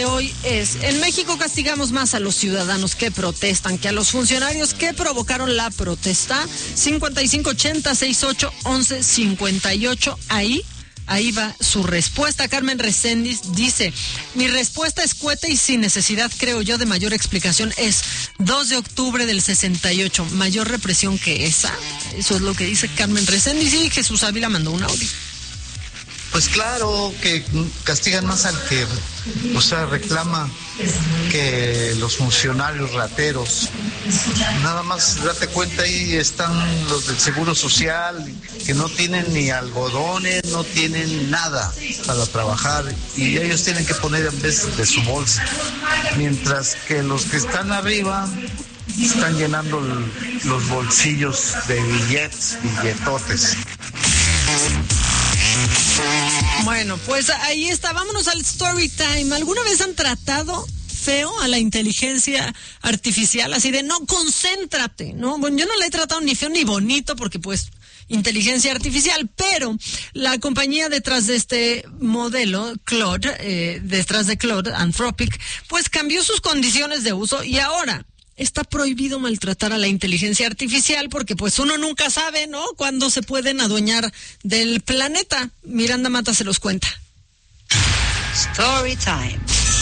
hoy es: en México castigamos más a los ciudadanos que protestan que a los funcionarios que provocaron la protesta. 5580-6811-58. Ahí va su respuesta. Carmen Reséndiz dice: mi respuesta escueta y sin necesidad, creo yo, de mayor explicación es 2 de octubre del 68. Mayor represión que esa. Eso es lo que dice Carmen Reséndiz. Y Jesús Ávila mandó un audio. Pues claro que castigan más al que, reclama que los funcionarios rateros. Nada más date cuenta, ahí están los del Seguro Social, que no tienen ni algodones, no tienen nada para trabajar, y ellos tienen que poner en vez de su bolsa. Mientras que los que están arriba están llenando los bolsillos de billetotes. Bueno, pues ahí está. Vámonos al story time. ¿Alguna vez han tratado feo a la inteligencia artificial? Así de, no, concéntrate, ¿no? Bueno, yo no la he tratado ni feo ni bonito porque, pues, inteligencia artificial, pero la compañía detrás de este modelo, Claude, detrás de Claude, Anthropic, pues cambió sus condiciones de uso y ahora está prohibido maltratar a la inteligencia artificial porque pues uno nunca sabe, ¿no?, cuándo se pueden adueñar del planeta. Miranda Mata se los cuenta. Story time.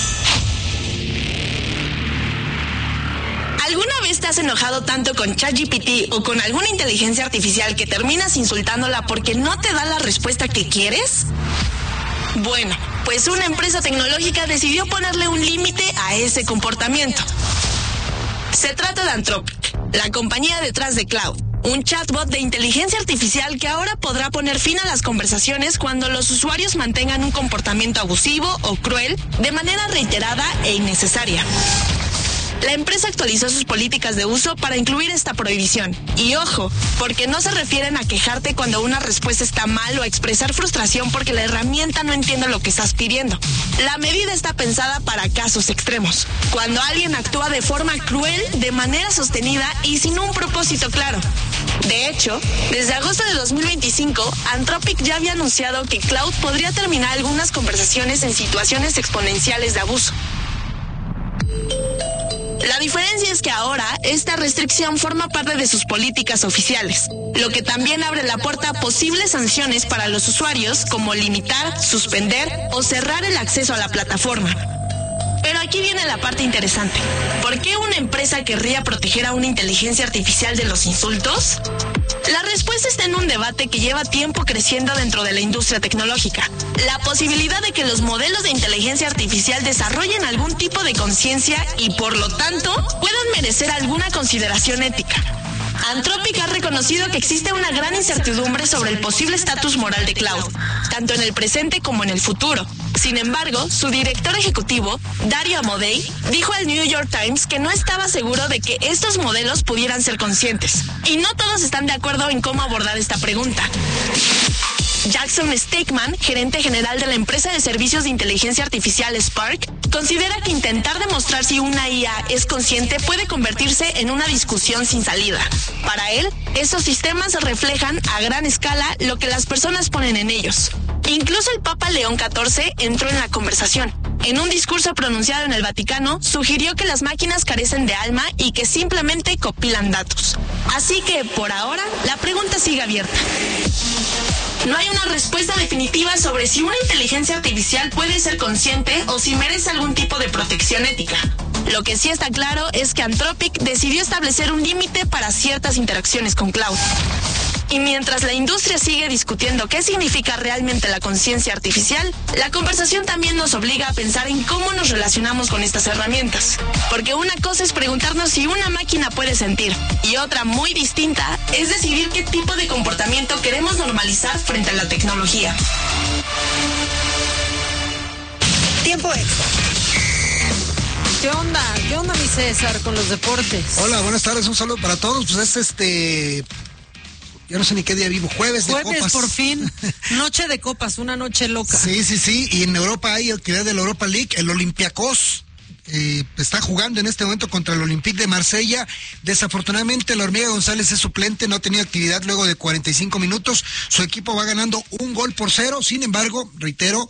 ¿Alguna vez te has enojado tanto con ChatGPT o con alguna inteligencia artificial que terminas insultándola porque no te da la respuesta que quieres? Bueno, pues una empresa tecnológica decidió ponerle un límite a ese comportamiento. Se trata de Anthropic, la compañía detrás de Claude, un chatbot de inteligencia artificial que ahora podrá poner fin a las conversaciones cuando los usuarios mantengan un comportamiento abusivo o cruel de manera reiterada e innecesaria. La empresa actualizó sus políticas de uso para incluir esta prohibición. Y ojo, porque no se refieren a quejarte cuando una respuesta está mal o a expresar frustración porque la herramienta no entiende lo que estás pidiendo. La medida está pensada para casos extremos, cuando alguien actúa de forma cruel, de manera sostenida y sin un propósito claro. De hecho, desde agosto de 2025, Anthropic ya había anunciado que Claude podría terminar algunas conversaciones en situaciones exponenciales de abuso. La diferencia es que ahora esta restricción forma parte de sus políticas oficiales, lo que también abre la puerta a posibles sanciones para los usuarios, como limitar, suspender o cerrar el acceso a la plataforma. Pero aquí viene la parte interesante. ¿Por qué una empresa querría proteger a una inteligencia artificial de los insultos? La respuesta está en un debate que lleva tiempo creciendo dentro de la industria tecnológica. La posibilidad de que los modelos de inteligencia artificial desarrollen algún tipo de conciencia y, por lo tanto, puedan merecer alguna consideración ética. Anthropic ha reconocido que existe una gran incertidumbre sobre el posible estatus moral de Claude, tanto en el presente como en el futuro. Sin embargo, su director ejecutivo, Dario Amodei, dijo al New York Times que no estaba seguro de que estos modelos pudieran ser conscientes. Y no todos están de acuerdo en cómo abordar esta pregunta. Jackson Stakeman, gerente general de la empresa de servicios de inteligencia artificial Spark, considera que intentar demostrar si una IA es consciente puede convertirse en una discusión sin salida. Para él, esos sistemas reflejan a gran escala lo que las personas ponen en ellos. Incluso el Papa León XIV entró en la conversación. En un discurso pronunciado en el Vaticano, sugirió que las máquinas carecen de alma y que simplemente compilan datos. Así que, por ahora, la pregunta sigue abierta. No hay una respuesta definitiva sobre si una inteligencia artificial puede ser consciente o si merece algún tipo de protección ética. Lo que sí está claro es que Anthropic decidió establecer un límite para ciertas interacciones con Claude. Y mientras la industria sigue discutiendo qué significa realmente la conciencia artificial, la conversación también nos obliga a pensar en cómo nos relacionamos con estas herramientas. Porque una cosa es preguntarnos si una máquina puede sentir, y otra muy distinta es decidir qué tipo de comportamiento queremos normalizar frente a la tecnología. Tiempo extra. ¿Qué onda? ¿Qué onda, mi César, con los deportes? Hola, buenas tardes, un saludo para todos. Pues es yo no sé ni qué día vivo, jueves de copas. Jueves, por fin. Noche de copas, una noche loca. Sí. Y en Europa hay actividad de la Europa League. El Olympiacos está jugando en este momento contra el Olympique de Marsella. Desafortunadamente, la Hormiga González es suplente, no ha tenido actividad luego de 45 minutos. Su equipo va ganando 1-0. Sin embargo, reitero,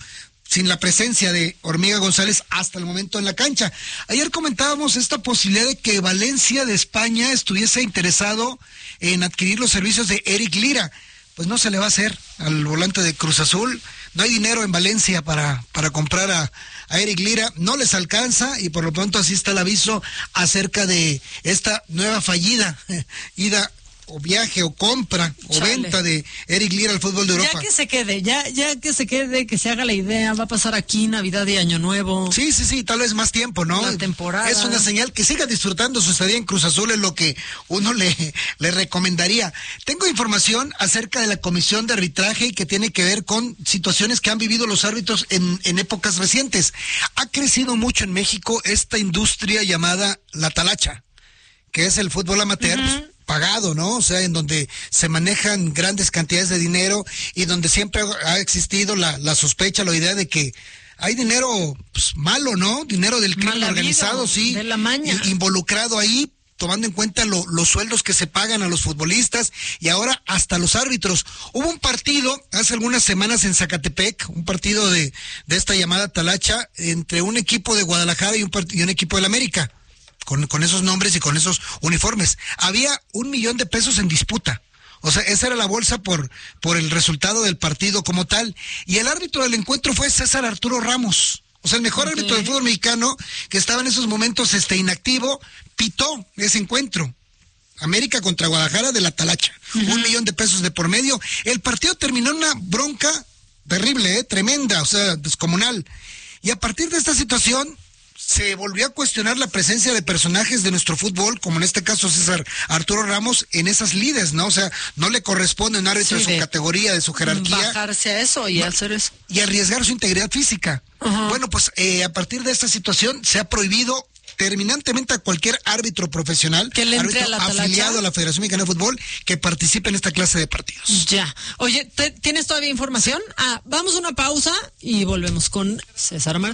sin la presencia de Hormiga González hasta el momento en la cancha. Ayer comentábamos esta posibilidad de que Valencia de España estuviese interesado en adquirir los servicios de Eric Lira. Pues no se le va a hacer al volante de Cruz Azul. No hay dinero en Valencia para comprar a Eric Lira. No les alcanza y por lo pronto así está el aviso acerca de esta nueva fallida ida o viaje o compra o venta de Eric Lira al fútbol de Europa. Ya que se quede, ya que se quede, que se haga la idea, va a pasar aquí Navidad y Año Nuevo. Sí, tal vez más tiempo, ¿no? La temporada. Es una señal que siga disfrutando su estadía en Cruz Azul, es lo que uno le recomendaría. Tengo información acerca de la comisión de arbitraje y que tiene que ver con situaciones que han vivido los árbitros en épocas recientes. Ha crecido mucho en México esta industria llamada la talacha, que es el fútbol amateur, pagado, ¿no? O sea, en donde se manejan grandes cantidades de dinero y donde siempre ha existido la sospecha, la idea de que hay dinero pues, malo, ¿no? Dinero del crimen organizado, sí. De la maña. Involucrado ahí, tomando en cuenta los sueldos que se pagan a los futbolistas y ahora hasta los árbitros. Hubo un partido hace algunas semanas en Zacatepec, un partido de esta llamada talacha entre un equipo de Guadalajara y un equipo del América. Con esos nombres y con esos uniformes. Había $1,000,000 en disputa. O sea, esa era la bolsa por el resultado del partido como tal. Y el árbitro del encuentro fue César Arturo Ramos. O sea, el mejor árbitro del fútbol mexicano, que estaba en esos momentos inactivo, pitó ese encuentro. América contra Guadalajara de la talacha. $1,000,000 de por medio. El partido terminó en una bronca terrible, tremenda, o sea, descomunal. Y a partir de esta situación se volvió a cuestionar la presencia de personajes de nuestro fútbol, como en este caso César Arturo Ramos, en esas lides, ¿no? O sea, no le corresponde a un árbitro de su categoría, de su jerarquía. Bajarse a eso y hacer eso. Y arriesgar su integridad física. Bueno, pues a partir de esta situación se ha prohibido terminantemente a cualquier árbitro profesional, que le entre árbitro a la afiliado a la Federación Mexicana de Fútbol, que participe en esta clase de partidos. Ya. Oye, ¿tienes todavía información? Vamos a una pausa y volvemos con César Martínez.